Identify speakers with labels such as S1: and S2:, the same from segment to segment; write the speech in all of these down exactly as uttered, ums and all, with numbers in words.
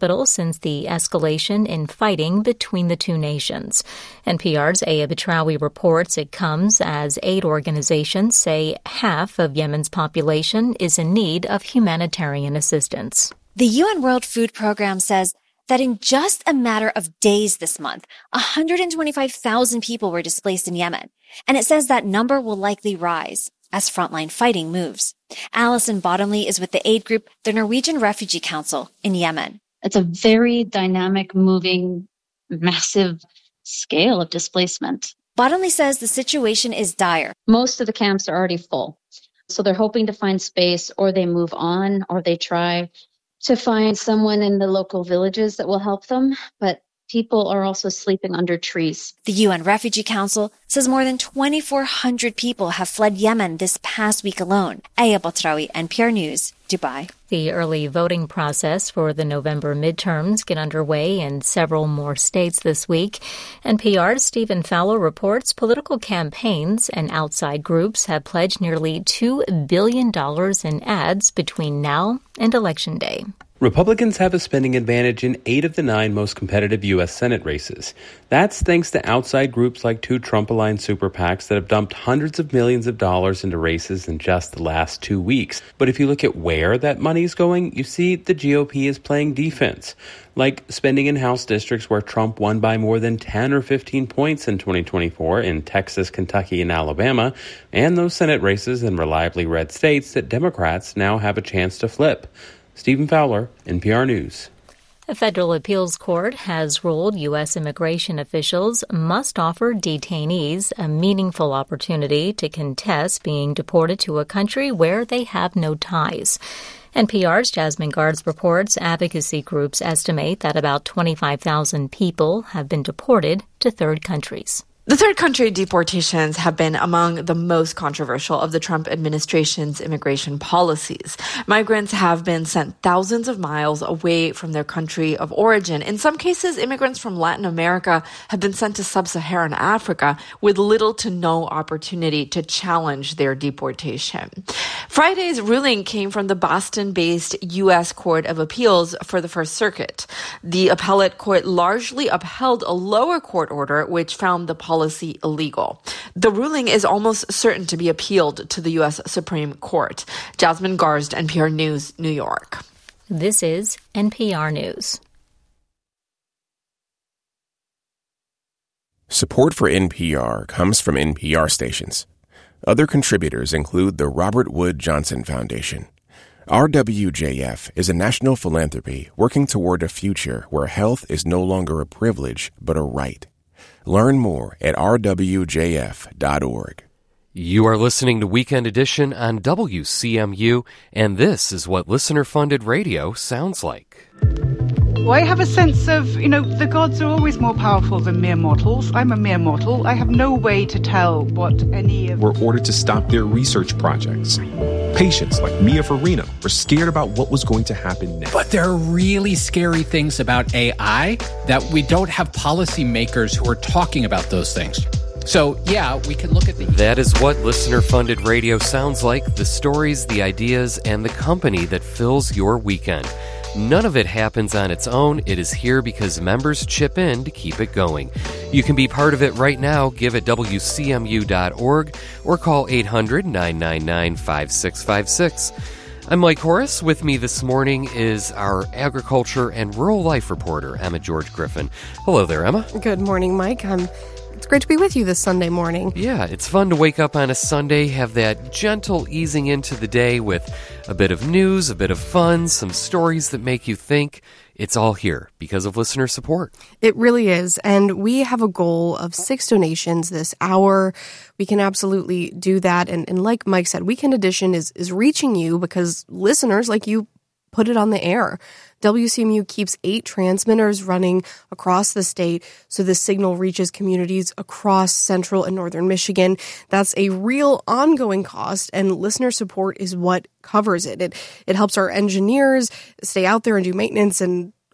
S1: capital since the escalation in fighting between the two nations. N P R's Aya Batrawi reports it comes as aid organizations say half of Yemen's population is in need of humanitarian assistance.
S2: The U N World Food Program says that in just a matter of days this month, one hundred twenty-five thousand people were displaced in Yemen. And it says that number will likely rise as frontline fighting moves. Alison Bottomley is with the aid group, the Norwegian Refugee Council in Yemen.
S3: It's a very dynamic, moving, massive scale of displacement.
S2: Bottomley says the situation is dire.
S3: Most of the camps are already full. So they're hoping to find space, or they move on, or they try to find someone in the local villages that will help them. But people are also sleeping under trees.
S2: The U N Refugee Council says more than twenty-four hundred people have fled Yemen this past week alone. Aya Batrawi, N P R News, Dubai.
S1: The early voting process for the November midterms get underway in several more states this week. N P R's Stephen Fowler reports political campaigns and outside groups have pledged nearly two billion dollars in ads between now and Election Day.
S4: Republicans have a spending advantage in eight of the nine most competitive U S. Senate races. That's thanks to outside groups like two Trump-aligned super PACs that have dumped hundreds of millions of dollars into races in just the last two weeks. But if you look at where that money's going, you see the G O P is playing defense, like spending in House districts where Trump won by more than ten or fifteen points in twenty twenty-four in Texas, Kentucky, and Alabama, and those Senate races in reliably red states that Democrats now have a chance to flip. Stephen Fowler, N P R News.
S1: A federal appeals court has ruled U S immigration officials must offer detainees a meaningful opportunity to contest being deported to a country where they have no ties. N P R's Jasmine Guards reports advocacy groups estimate that about twenty-five thousand people have been deported to third countries.
S5: The third country deportations have been among the most controversial of the Trump administration's immigration policies. Migrants have been sent thousands of miles away from their country of origin. In some cases, immigrants from Latin America have been sent to sub-Saharan Africa with little to no opportunity to challenge their deportation. Friday's ruling came from the Boston-based U S Court of Appeals for the First Circuit. The appellate court largely upheld a lower court order which found the policy policy illegal. The ruling is almost certain to be appealed to the U S Supreme Court. Jasmine Garsd, N P R News, New York.
S1: This is N P R News.
S6: Support for N P R comes from N P R stations. Other contributors include the Robert Wood Johnson Foundation. R W J F is a national philanthropy working toward a future where health is no longer a privilege but a right. Learn more at r w j f dot org.
S7: You are listening to Weekend Edition on W C M U, and this is what listener-funded radio sounds like.
S8: Well, I have a sense of, you know, the gods are always more powerful than mere mortals. I'm a mere mortal. I have no way to tell what any of...
S9: Were ordered to stop their research projects. Patients like Mia Farina were scared about what was going to happen next.
S10: But there are really scary things about A I that we don't have policymakers who are talking about those things. So, yeah, we can look at the...
S7: That is what listener-funded radio sounds like, the stories, the ideas, and the company that fills your weekend. None of it happens on its own. It is here because members chip in to keep it going. You can be part of it right now. Give at w c m u dot org or call eight hundred, nine nine nine, five six five six. I'm Mike Horace. With me this morning is our agriculture and rural life reporter, Emma George Griffin. Hello there, Emma.
S11: Good morning, Mike. I'm It's great to be with you this Sunday morning.
S7: Yeah, it's fun to wake up on a Sunday, have that gentle easing into the day with a bit of news, a bit of fun, some stories that make you think. It's all here because of listener support.
S11: It really is. And we have a goal of six donations this hour. We can absolutely do that. And, and like Mike said, Weekend Edition is, is reaching you because listeners like you put it on the air. W C M U keeps eight transmitters running across the state so the signal reaches communities across central and northern Michigan. That's a real ongoing cost, and listener support is what covers it. It it helps our engineers stay out there and do maintenance and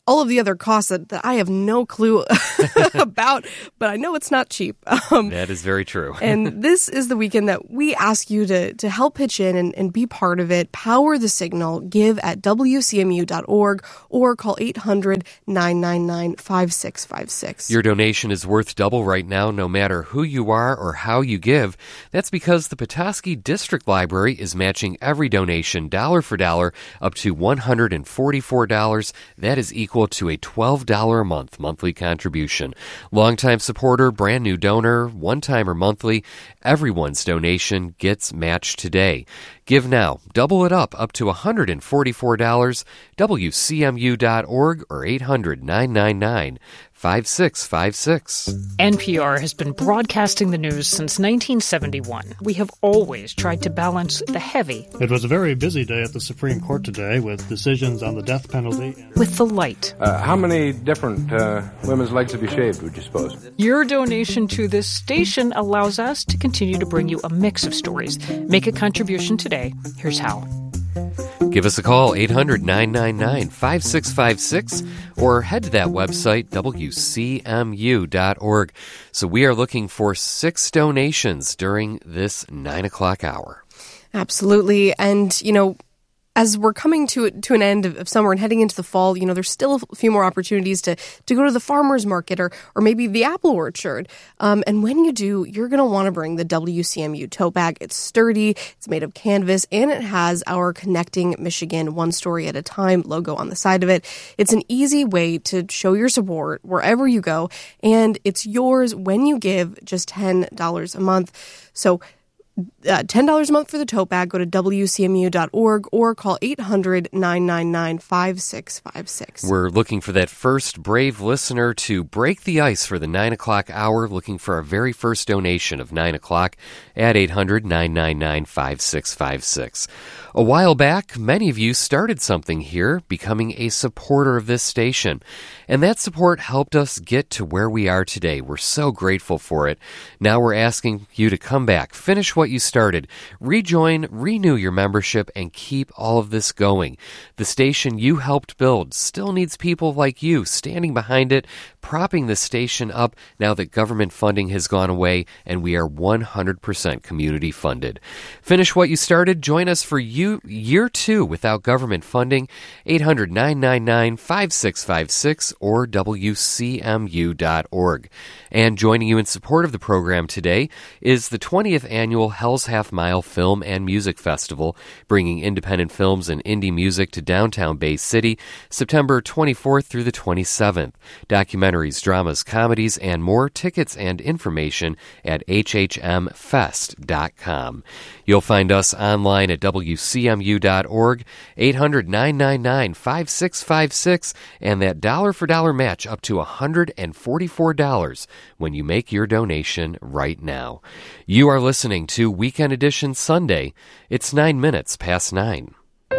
S11: all of the other costs that, that I have no clue about, but I know it's not cheap. Um,
S7: that is very true.
S11: And this is the weekend that we ask you to, to help pitch in and, and be part of it. Power the signal. Give at W C M U dot org or call eight hundred, nine nine nine, five six five six.
S7: Your donation is worth double right now, no matter who you are or how you give. That's because the Petoskey District Library is matching every donation dollar for dollar up to one hundred forty-four dollars. That is equal to a twelve dollars a month monthly contribution. Longtime supporter, brand new donor, one-time or monthly, everyone's donation gets matched today. Give now. Double it up up to one hundred forty-four dollars. W C M U dot org or eight hundred, nine nine nine, five six five six.
S12: N P R has been broadcasting the news since nineteen seventy-one. We have always tried to balance the heavy.
S13: It was a very busy day at the Supreme Court today with decisions on the death penalty.
S12: With the light.
S14: Uh, how many different uh, women's legs have you shaved, would you suppose?
S12: Your donation to this station allows us to continue to bring you a mix of stories. Make a contribution today. Here's how.
S7: Give us a call, eight hundred, nine nine nine, five six five six, or head to that website, W C M U dot org. So we are looking for six donations during this nine o'clock hour.
S11: Absolutely. And, you know, as we're coming to to an end of, of summer and heading into the fall, you know, there's still a few more opportunities to, to go to the farmer's market or or maybe the apple orchard. Um, and when you do, you're going to want to bring the W C M U tote bag. It's sturdy, it's made of canvas, and it has our Connecting Michigan One Story at a Time logo on the side of it. It's an easy way to show your support wherever you go, and it's yours when you give just ten dollars a month. So Uh, ten dollars a month for the tote bag. Go to W C M U dot org or call eight hundred, nine nine nine, five six five six.
S7: We're looking for that first brave listener to break the ice for the nine o'clock hour, looking for our very first donation of nine o'clock at eight hundred, nine nine nine, five six five six. A while back, many of you started something here, becoming a supporter of this station. And that support helped us get to where we are today. We're so grateful for it. Now we're asking you to come back, finish what you started, rejoin, renew your membership, and keep all of this going. The station you helped build still needs people like you standing behind it, propping the station up now that government funding has gone away and we are one hundred percent community funded. Finish what you started. Join us for you, year two without government funding. eight hundred, nine nine nine, five six five six or W C M U dot org. And joining you in support of the program today is the twentieth annual Hell's Half Mile Film and Music Festival, bringing independent films and indie music to downtown Bay City, September twenty-fourth through the twenty-seventh. Documentaries, dramas, comedies, and more. Tickets and information at H H M fest dot com. You'll find us online at W C M U dot org, eight hundred, nine nine nine, five six five six, and that dollar-for-dollar match up to one hundred forty-four dollars when you make your donation right now. You are listening to Weekend Edition Sunday. It's nine minutes past nine.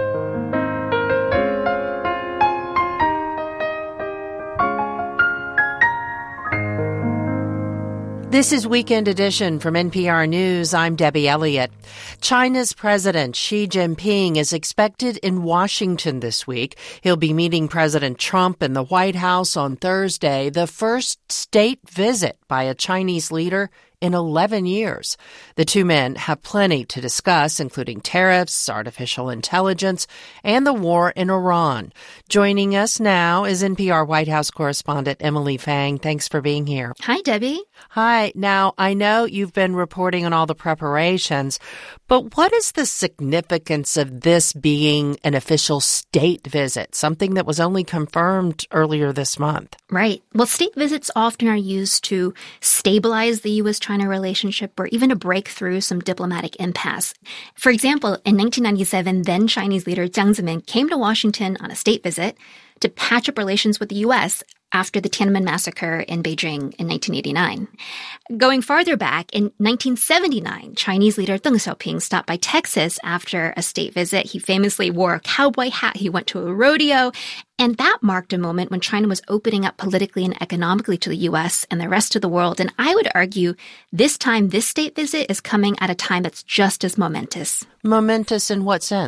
S15: This is Weekend Edition from N P R News. I'm Debbie Elliott. China's President Xi Jinping is expected in Washington this week. He'll be meeting President Trump in the White House on Thursday, the first state visit by a Chinese leader in eleven years. The two men have plenty to discuss, including tariffs, artificial intelligence, and the war in Iran. Joining us now is N P R White House correspondent Emily Fang. Thanks for being here.
S16: Hi, Debbie.
S15: Hi. Now, I know you've been reporting on all the preparations, but what is the significance of this being an official state visit, something that was only confirmed earlier this month?
S16: Right. Well, state visits often are used to stabilize the U S China relationship or even to break through some diplomatic impasse. For example, in nineteen ninety-seven, then Chinese leader Jiang Zemin came to Washington on a state visit to patch up relations with the U S after the Tiananmen massacre in Beijing in nineteen eighty-nine. Going farther back, in nineteen seventy-nine, Chinese leader Deng Xiaoping stopped by Texas after a state visit. He famously wore a cowboy hat. He went to a rodeo. And that marked a moment when China was opening up politically and economically to the U S and the rest of the world. And I would argue this time, this state visit is coming at a time that's just as momentous.
S15: Momentous in what sense?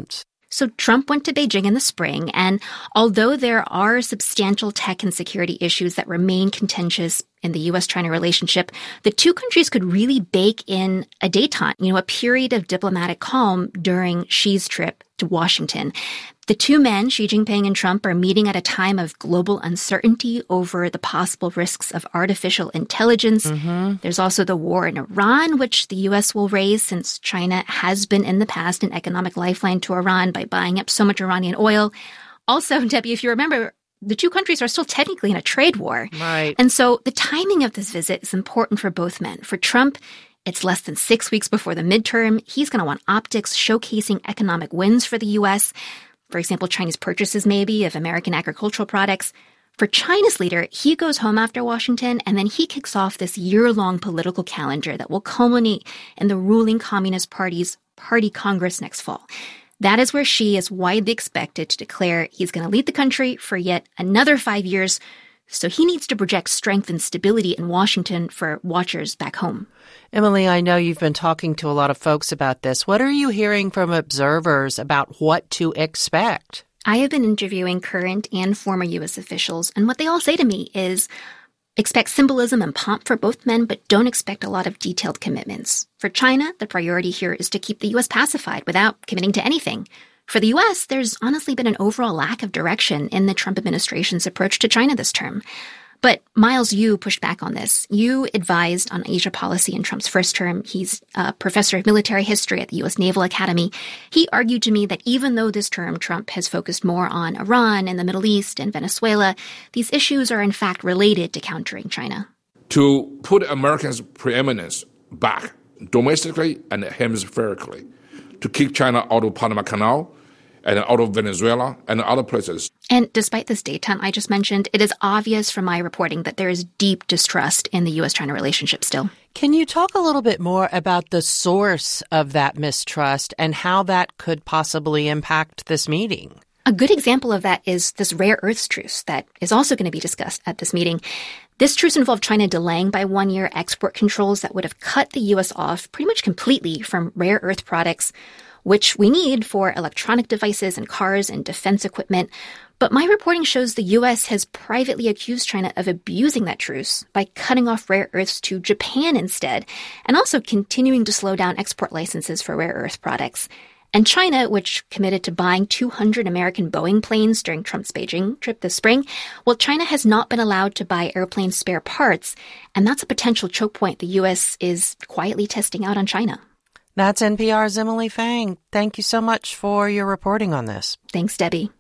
S16: So Trump went to Beijing in the spring, and although there are substantial tech and security issues that remain contentious in the U S China relationship, the two countries could really bake in a détente, you know, a period of diplomatic calm during Xi's trip to Washington. The two men, Xi Jinping and Trump, are meeting at a time of global uncertainty over the possible risks of artificial intelligence. Mm-hmm. There's also the war in Iran, which the U S will raise since China has been in the past an economic lifeline to Iran by buying up so much Iranian oil. Also, Debbie, if you remember, the two countries are still technically in a trade war.
S15: Right.
S16: And so the timing of this visit is important for both men. For Trump, it's less than six weeks before the midterm. He's going to want optics showcasing economic wins for the U S, for example, Chinese purchases maybe of American agricultural products. For China's leader, he goes home after Washington, and then he kicks off this year-long political calendar that will culminate in the ruling Communist Party's Party Congress next fall. That is where Xi is widely expected to declare he's going to lead the country for yet another five years. So he needs to project strength and stability in Washington for watchers back home.
S15: Emily, I know you've been talking to a lot of folks about this. What are you hearing from observers about what to expect?
S16: I have been interviewing current and former U S officials, and what they all say to me is expect symbolism and pomp for both men, but don't expect a lot of detailed commitments. For China, the priority here is to keep the U S pacified without committing to anything. For the U S, there's honestly been an overall lack of direction in the Trump administration's approach to China this term. But Miles, you pushed back on this. You advised on Asia policy in Trump's first term. He's a professor of military history at the U S Naval Academy. He argued to me that even though this term Trump has focused more on Iran and the Middle East and Venezuela, these issues are in fact related to countering China.
S17: To put Americans' preeminence back domestically and hemispherically, to kick China out of Panama Canal and out of Venezuela and other places.
S16: And despite this détente I just mentioned, it is obvious from my reporting that there is deep distrust in the U S China relationship still.
S15: Can you talk a little bit more about the source of that mistrust and how that could possibly impact this meeting?
S16: A good example of that is this rare earths truce that is also going to be discussed at this meeting. This truce involved China delaying by one year export controls that would have cut the U S off pretty much completely from rare earth products, which we need for electronic devices and cars and defense equipment. But my reporting shows the U S has privately accused China of abusing that truce by cutting off rare earths to Japan instead, and also continuing to slow down export licenses for rare earth products. And China, which committed to buying two hundred American Boeing planes during Trump's Beijing trip this spring, well, China has not been allowed to buy airplane spare parts, and that's a potential choke point the U S is quietly testing out on China.
S15: That's N P R's Emily Fang. Thank you so much for your reporting on this.
S16: Thanks, Debbie.